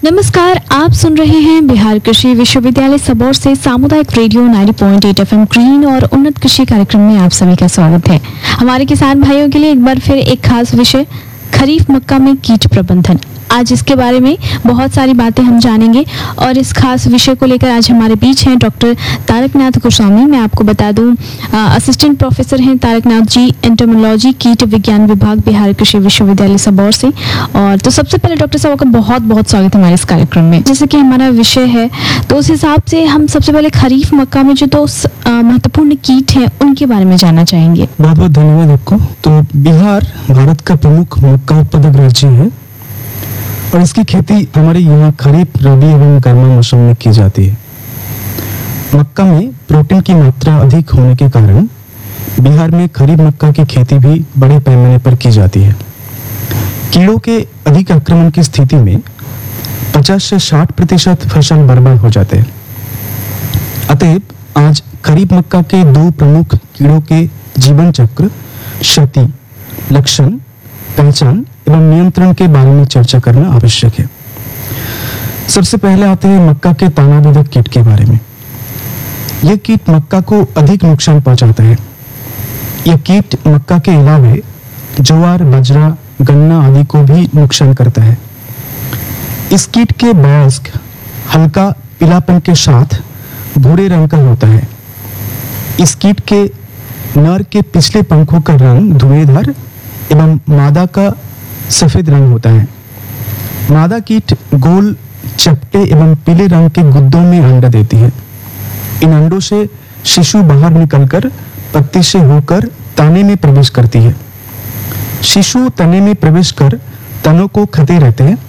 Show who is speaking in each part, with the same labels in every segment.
Speaker 1: नमस्कार, आप सुन रहे हैं बिहार कृषि विश्वविद्यालय सबौर से सामुदायिक रेडियो 90.8 एफएम ग्रीन और उन्नत कृषि कार्यक्रम में आप सभी का स्वागत है। हमारे किसान भाइयों के लिए एक बार फिर एक खास विषय खरीफ मक्का में कीट प्रबंधन। आज इसके बारे में बहुत सारी बातें हम जानेंगे और इस खास विषय को लेकर आज हमारे बीच हैं डॉक्टर तारकनाथ गोस्वामी। मैं आपको बता दूं असिस्टेंट प्रोफेसर हैं तारकनाथ जी, एंटोमोलॉजी कीट विज्ञान विभाग बिहार कृषि विश्वविद्यालय सबौर से। और तो सबसे पहले डॉक्टर साहब का बहुत बहुत स्वागत है हमारे इस कार्यक्रम में। जैसे कि हमारा विषय है तो उस हिसाब से हम सबसे पहले खरीफ मक्का में जो तो महत्वपूर्ण कीट हैं उनके बारे में जानना चाहेंगे।
Speaker 2: बहुत बहुत धन्यवाद आपको। तो बिहार भारत का प्रमुख मक्का उत्पादक राज्य है और इसकी खेती हमारे यहाँ खरीफ, रबी एवं गर्मा मौसम में की जाती है। मक्का में प्रोटीन की मात्रा अधिक होने के कारण बिहार में खरीफ मक्का की खेती भी बड़े पैमाने पर की जाती है। कीड़ों के अधिक आक्रमण की स्थिति में 50 से 60% फसल बर्बाद हो जाते हैं। अतएव आज खरीफ मक्का के दो प्रमुख कीड़ों के जीवन चक्र, क्षति, लक्षण, पहचान एवं नियंत्रण के बारे में चर्चा करना आवश्यक है। सबसे पहले आते हैं मक्का के तानाबेधक कीट के बारे में। यह कीट मक्का को अधिक नुकसान पहुंचाता है। यह कीट मक्का के अलावा ज्वार, बाजरा, गन्ना आदि को भी नुकसान करता है। इस कीट के वयस्क हल्का पीलापन के साथ भूरे रंग का होता है। इस कीट के नर के पिछले पंखों का रंग धुएंधार एवं मादा का सफेद रंग होता है। मादा कीट गोल, चपटे एवं पीले रंग के गुद्दों में अंडा देती है। इन अंडों से शिशु बाहर निकलकर पत्ती से होकर तने में प्रवेश करती है। शिशु तने में प्रवेश कर तनों को खाते रहते हैं।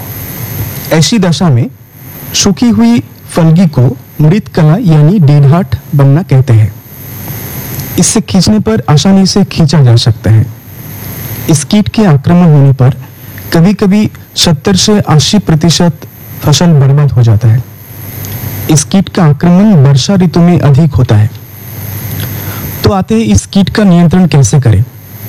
Speaker 2: ऐसी दशा में सूखी हुई फलगी को मृत कला यानी डेड हार्ट बनना कहते हैं। इससे खींचने पर आसानी से खींचा जा सकता है। इस कीट के आक्रमण होने पर कभी-कभी 70 से 80% फसल बर्बाद हो जाता है। इस कीट का आक्रमण वर्षा ऋतु में अधिक होता है। तो आते हैं इस कीट का नियंत्रण कैसे करें।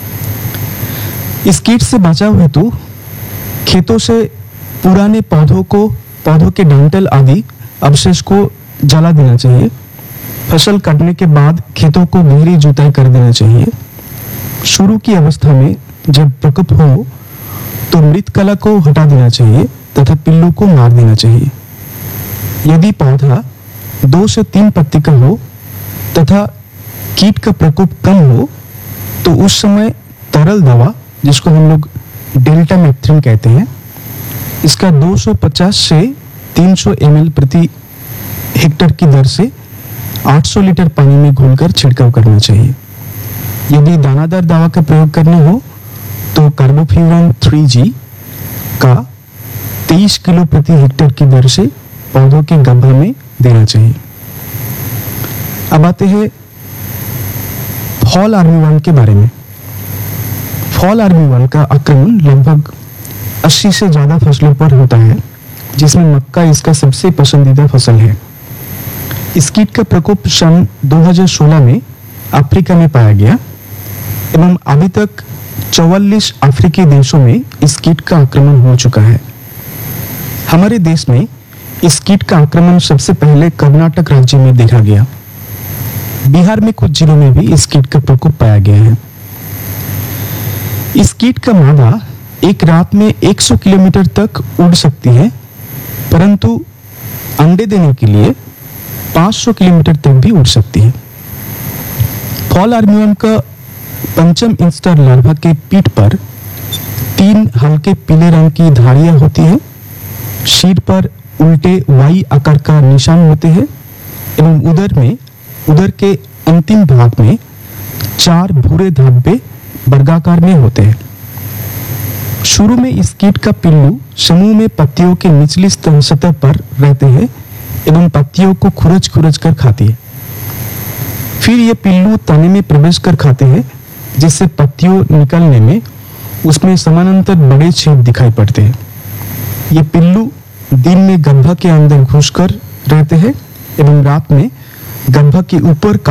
Speaker 2: इस कीट से बचाव हेतु खेतों से पुराने पौधों के डंठल आदि अवशेष को जला देना चाहिए। फसल काटने के बाद खेतों को गहरी जुताई कर देना चाहिए। शुरू की अवस्था में जब प्रकोप हो तो मृत कला को हटा देना चाहिए तथा पिल्लू को मार देना चाहिए। यदि पौधा 2 से 3 पत्ती का हो तथा कीट का प्रकोप कम हो तो उस समय तरल दवा, जिसको हम लोग डेल्टामेथ्रिन कहते हैं, इसका 250 से 300 ml प्रति हेक्टेयर की दर से 800 लीटर पानी में घोलकर छिड़काव करना चाहिए। यदि दानादार दवा का प्रयोग करना हो तो कार्बोफ्यूरॉन 3G का 23 किलो प्रति हेक्टेयर की दर से पौधों के गड्ढे में देना चाहिए। अब आते हैं फॉल आर्मीवर्म के बारे में। फॉल आर्मीवर्म का आक्रमण लगभग 80 से ज्यादा फसलों पर होता है, जिसमें मक्का इसका सबसे पसंदीदा फसल है। इस कीट का प्रकोप सन 2016 में अफ्रीका में पाया गया एवं अभी तक 44 अफ्रीकी देशों में इस कीट का आक्रमण हो चुका है। हमारे देश में इस कीट का आक्रमण सबसे पहले कर्नाटक राज्य में देखा गया। बिहार में कुछ जिलों में भी इस कीट का प्रकोप पाया गया है। इस कीट का मादा एक रात में 100 किलोमीटर तक उड़ सकती है, परंतु अंडे देने के लिए 500 किलोमीटर तक भी उड़ सकती है। फॉल आर्मीवर्म का पंचम इंस्टर लार्वा के पीठ पर 3 हल्के पीले रंग की धारियां होती हैं। शीर पर उल्टे वाई आकार का निशान होते हैं एवं उदर के अंतिम भाग में 4 भूरे धब्बे वर्गाकार में होते हैं। शुरू में इस कीट का पिल्लू समूह में पत्तियों के निचली सतह पर रहते हैं एवं पत्तियों को खुरच कर खाती है। फिर ये पिल्लू तने में प्रवेश कर खाते हैं, जिससे पत्तियों निकलने में उसमें समानांतर बड़े छेद दिखाई पड़ते हैं। ये पिल्लू दिन में गड्ढा के अंदर घुसकर रहते हैं एवं रात में गड्ढा के ऊपर